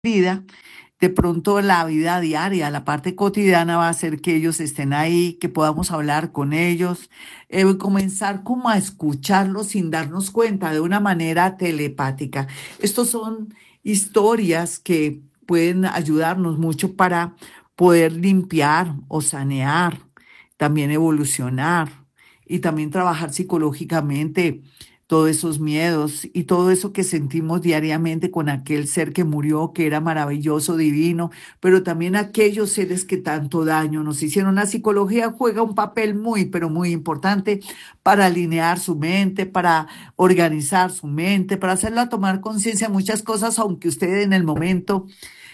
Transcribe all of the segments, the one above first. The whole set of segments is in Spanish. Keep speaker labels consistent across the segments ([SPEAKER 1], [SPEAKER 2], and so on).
[SPEAKER 1] vida, de pronto la vida diaria, la parte cotidiana va a hacer que ellos estén ahí, que podamos hablar con ellos, comenzar como a escucharlos sin darnos cuenta de una manera telepática. Estos son historias que pueden ayudarnos mucho para poder limpiar o sanear, también evolucionar y también trabajar psicológicamente todos esos miedos y todo eso que sentimos diariamente con aquel ser que murió, que era maravilloso, divino, pero también aquellos seres que tanto daño nos hicieron. La psicología juega un papel muy, pero muy importante para alinear su mente, para organizar su mente, para hacerla tomar conciencia de muchas cosas, aunque usted en el momento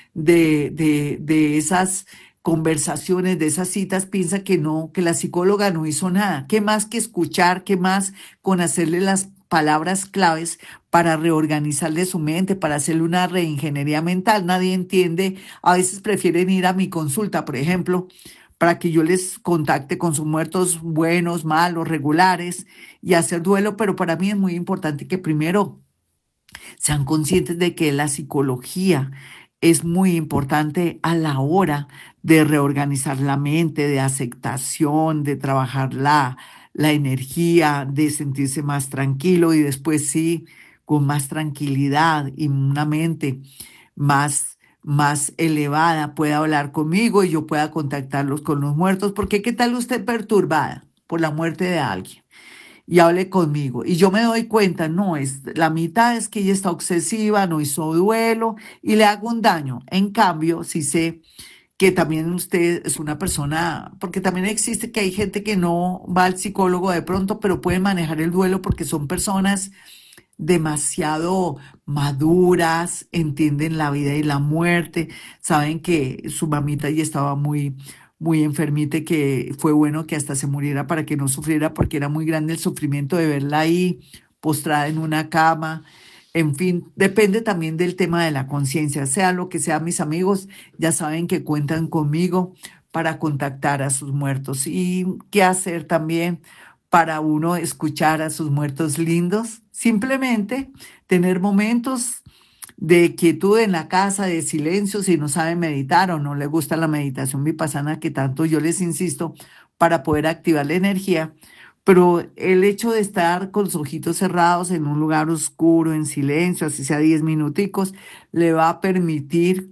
[SPEAKER 1] de esas conversaciones, de esas citas, piensa que no, que la psicóloga no hizo nada. ¿Qué más que escuchar? ¿Qué más con hacerle las palabras claves para reorganizarle su mente, para hacerle una reingeniería mental? Nadie entiende. A veces prefieren ir a mi consulta, por ejemplo, para que yo les contacte con sus muertos buenos, malos, regulares y hacer duelo, pero para mí es muy importante que primero sean conscientes de que la psicología es muy importante a la hora de reorganizar la mente, de aceptación, de trabajar la energía, de sentirse más tranquilo y después sí, con más tranquilidad y una mente más elevada pueda hablar conmigo y yo pueda contactarlos con los muertos. Porque ¿qué tal usted perturbada por la muerte de alguien? Y hable conmigo. Y yo me doy cuenta, no, es la mitad es que ella está obsesiva, no hizo duelo y le hago un daño. En cambio, si sé que también usted es una persona, porque también existe que hay gente que no va al psicólogo de pronto, pero puede manejar el duelo porque son personas demasiado maduras, entienden la vida y la muerte, saben que su mamita ya estaba muy enfermita y que fue bueno que hasta se muriera para que no sufriera porque era muy grande el sufrimiento de verla ahí postrada en una cama. En fin, depende también del tema de la conciencia, sea lo que sea, mis amigos, ya saben que cuentan conmigo para contactar a sus muertos y qué hacer también para uno escuchar a sus muertos lindos, simplemente tener momentos de quietud en la casa, de silencio, si no sabe meditar o no le gusta la meditación vipassana, que tanto yo les insisto, para poder activar la energía. Pero el hecho de estar con los ojitos cerrados en un lugar oscuro, en silencio, así sea 10 minuticos, le va a permitir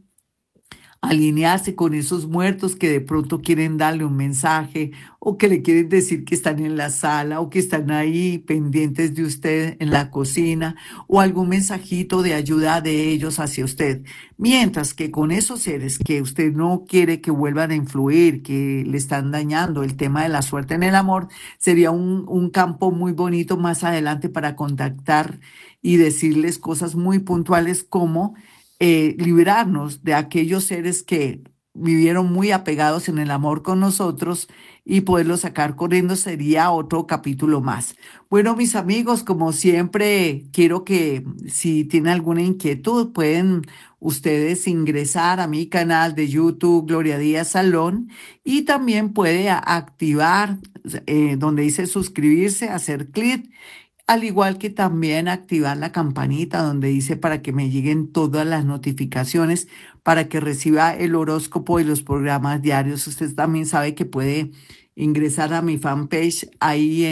[SPEAKER 1] alinearse con esos muertos que de pronto quieren darle un mensaje o que le quieren decir que están en la sala o que están ahí pendientes de usted en la cocina o algún mensajito de ayuda de ellos hacia usted. Mientras que con esos seres que usted no quiere que vuelvan a influir, que le están dañando el tema de la suerte en el amor, sería un campo muy bonito más adelante para contactar y decirles cosas muy puntuales como liberarnos de aquellos seres que vivieron muy apegados en el amor con nosotros y poderlos sacar corriendo sería otro capítulo más. Bueno, mis amigos, como siempre, quiero que si tienen alguna inquietud, pueden ustedes ingresar a mi canal de YouTube, Gloria Díaz Salón, y también puede activar donde dice suscribirse, hacer clic al igual que también activar la campanita donde dice para que me lleguen todas las notificaciones, para que reciba el horóscopo y los programas diarios. Usted también sabe que puede ingresar a mi fanpage ahí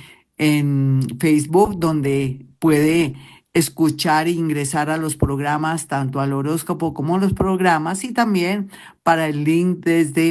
[SPEAKER 1] en Facebook, donde puede escuchar e ingresar a los programas, tanto al horóscopo como a los programas, y también para el link desde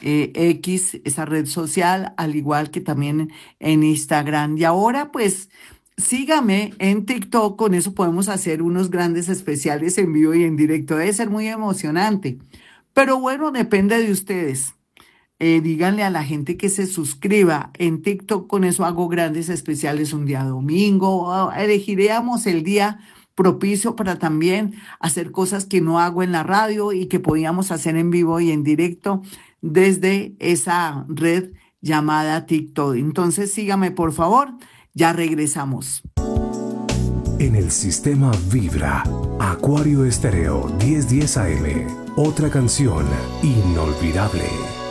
[SPEAKER 1] X, esa red social, al igual que también en Instagram. Y ahora pues sígame en TikTok, con eso podemos hacer unos grandes especiales en vivo y en directo. Debe ser muy emocionante. Pero bueno, depende de ustedes. Díganle a la gente que se suscriba en TikTok, con eso hago grandes especiales un día domingo. Elegiríamos el día propicio para también hacer cosas que no hago en la radio y que podíamos hacer en vivo y en directo desde esa red llamada TikTok. Entonces sígame por favor, ya regresamos.
[SPEAKER 2] En el sistema Vibra, Acuario Estéreo 1010 AM, otra canción inolvidable.